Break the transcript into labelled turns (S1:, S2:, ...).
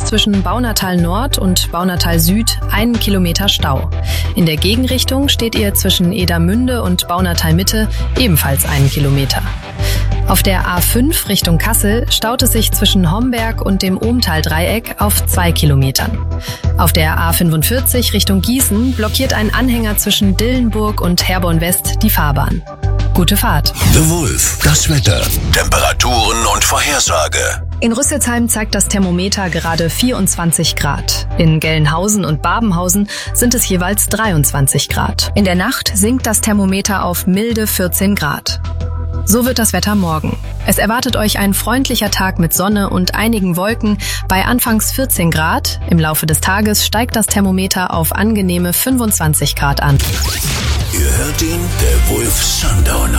S1: zwischen Baunatal Nord und Baunatal Süd 1 Kilometer Stau. In der Gegenrichtung steht ihr zwischen Edermünde und Baunatal Mitte ebenfalls 1 Kilometer. Auf der A5 Richtung Kassel staut es sich zwischen Homberg und dem Ohmtal-Dreieck auf 2 Kilometern. Auf der A45 Richtung Gießen blockiert ein Anhänger zwischen Dillenburg und Herborn West die Fahrbahn. Gute Fahrt.
S2: The Wolf, das Wetter, Temperaturen und Vorhersage.
S1: In Rüsselsheim zeigt das Thermometer gerade 24 Grad. In Gelnhausen und Babenhausen sind es jeweils 23 Grad. In der Nacht sinkt das Thermometer auf milde 14 Grad. So wird das Wetter morgen. Es erwartet euch ein freundlicher Tag mit Sonne und einigen Wolken bei anfangs 14 Grad. Im Laufe des Tages steigt das Thermometer auf angenehme 25 Grad an.
S2: Ihr hört ihn, der Wolf Sundowner.